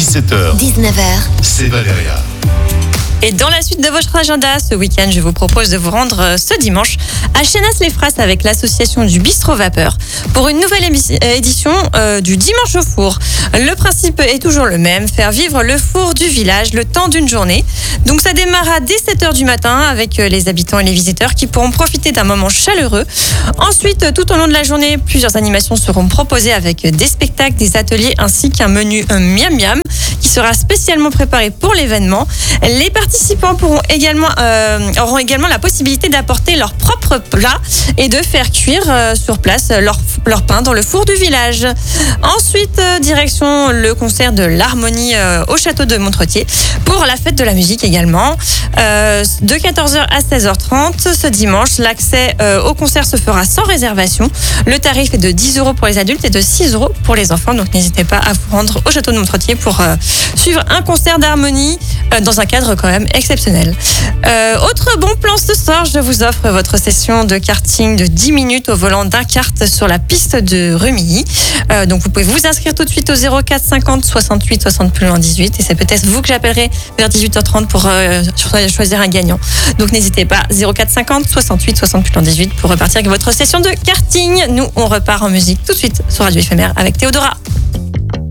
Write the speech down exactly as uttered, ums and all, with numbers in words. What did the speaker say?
dix-sept heures, dix-neuf heures, c'est Valéria. Et dans la suite de votre agenda, ce week-end, je vous propose de vous rendre euh, ce dimanche à Chénas-les-Frasses avec l'association du Bistrot Vapeur pour une nouvelle émi- euh, édition euh, du Dimanche au four. Le principe est toujours le même, faire vivre le four du village le temps d'une journée. Donc ça démarra dès sept heures du matin avec euh, les habitants et les visiteurs qui pourront profiter d'un moment chaleureux. Ensuite, euh, tout au long de la journée, plusieurs animations seront proposées avec euh, des spectacles, des ateliers ainsi qu'un menu un miam miam qui sera spécialement préparé pour l'événement. Les participants pourront également, euh, auront également la possibilité d'apporter leur propre plat et de faire cuire euh, sur place leur, leur pain dans le four du village. Ensuite, euh, direction le concert de l'Harmonie euh, au château de Montretier pour la fête de la musique également. Euh, de quatorze heures à seize heures trente ce dimanche, l'accès euh, au concert se fera sans réservation. Le tarif est de dix euros pour les adultes et de six euros pour les enfants. Donc n'hésitez pas à vous rendre au château de Montretier pour euh, suivre un concert d'harmonie euh, dans un cadre quand même exceptionnel. Euh, autre bon plan ce soir, je vous offre votre session de karting de dix minutes au volant d'un kart sur la piste de Rumilly. Euh, donc vous pouvez vous inscrire tout de suite au zéro quatre cinquante soixante-huit soixante plus loin dix-huit et c'est peut-être vous que j'appellerai vers dix-huit heures trente pour euh, choisir un gagnant. Donc n'hésitez pas, zéro quatre cinquante soixante-huit soixante plus loin dix-huit pour repartir avec votre session de karting. Nous on repart en musique tout de suite sur Radio Éphémère avec Théodora.